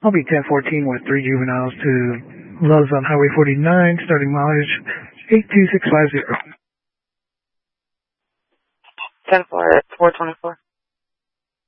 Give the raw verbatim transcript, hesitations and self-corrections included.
I'll be ten fourteen with three juveniles to Loves on Highway forty-nine, starting mileage eight two six five zero. ten four, four twenty-four.